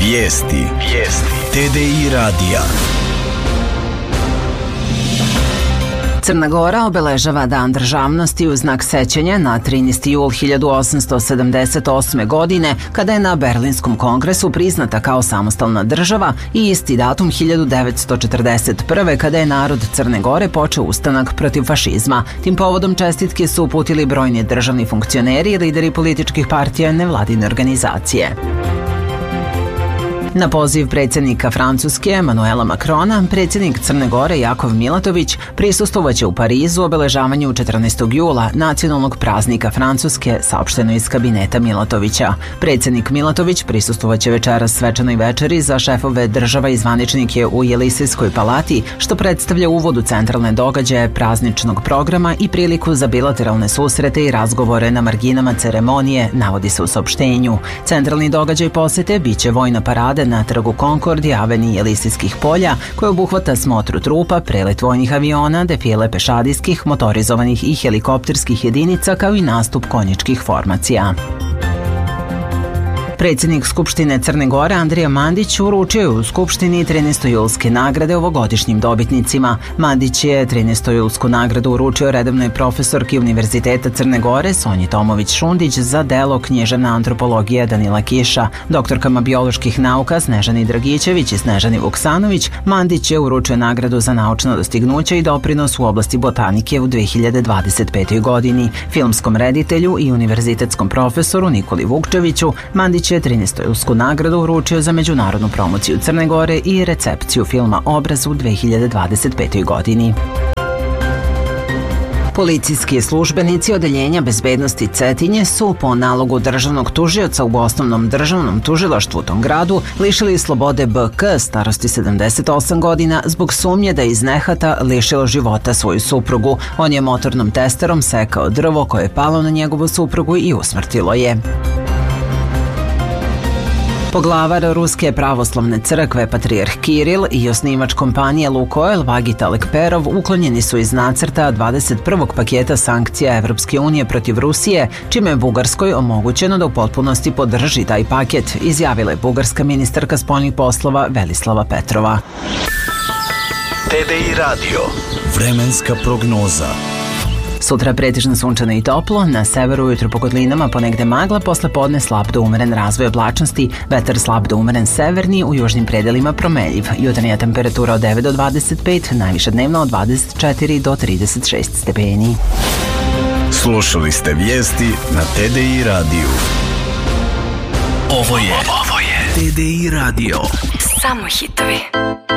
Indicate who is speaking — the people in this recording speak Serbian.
Speaker 1: Vijesti TDI radija. Crna Gora obeležava Dan državnosti u znak sećanja na 13. jul 1878. godine, kada je na Berlinskom kongresu priznata kao samostalna država, i isti datum 1941. kada je narod Crne Gore počeo ustanak protiv fašizma. Tim povodom čestitke su uputili brojni državni funkcioneri i lideri političkih partija, nevladine organizacije. Na poziv predsjednika Francuske Emanuela Macrona, predsjednik Crne Gore Jakov Milatović prisustvovaće u Parizu obeležavanju 14. jula, nacionalnog praznika Francuske, saopšteno iz kabineta Milatovića. Predsjednik Milatović prisustvovaće večeras svečanoj večeri za šefove država i zvaničnike u Jelisejskoj palati, što predstavlja uvod u centralne događaje prazničnog programa i priliku za bilateralne susrete i razgovore na marginama ceremonije, navodi se u saopštenju. Centralni događaj posete biće vojna parada na trgu Konkord i aveniji Jelisejskih polja, koje obuhvata smotru trupa, prelet vojnih aviona, defile pešadijskih, motorizovanih i helikopterskih jedinica, kao i nastup konjičkih formacija. Predsjednik Skupštine Crne Gore Andrija Mandić uručio je u Skupštini 13-julske nagrade ovogodišnjim dobitnicima. Mandić je 13-julsku nagradu uručio redovnoj profesorki Univerziteta Crne Gore Sonji Tomović-Šundić za delo Književna antropologija Danila Kiša. Doktorkama bioloških nauka Snežani Dragićević i Snežani Vuksanović Mandić je uručio nagradu za naučno dostignuće i doprinos u oblasti botanike u 2025. godini. Filmskom reditelju i univerzitetskom profesoru Nikoli Vukčeviću Mandić je 13-julsku nagradu uručio za međunarodnu promociju Crne Gore i recepciju filma Obraz u 2025. godini. Policijski službenici Odeljenja bezbednosti Cetinje su po nalogu državnog tužioca u Osnovnom državnom tužilaštvu u tom gradu lišili slobode BK starosti 78 godina zbog sumnje da je iz nehata lišilo života svoju suprugu. On je motornom testerom sekao drvo koje je palo na njegovu suprugu i usmrtilo je. Poglavar Ruske pravoslavne crkve Patrijarh Kiril i osnivač kompanije Lukoil Vagita Lekperov uklonjeni su iz nacrta 21. paketa sankcija Evropske unije protiv Rusije, čime je Bugarskoj omogućeno da u potpunosti podrži taj paket, izjavila je bugarska ministarka spoljnih poslova Velislava Petrova.
Speaker 2: TDI radio. Vremenska prognoza.
Speaker 1: Sutra pretežno sunčano i toplo, na severu ujutro po kotlinama ponegde magla, posle podne slab do umeren razvoj oblačnosti, vetar slab do umeren severni, u južnim predelima promenljiv. Jutarnja temperatura od 9 do 25, najviša dnevna od 24 do 36 stepeni.
Speaker 2: Slušali ste vijesti na TDI radiju. Ovo je TDI radio.
Speaker 3: Samo hitovi.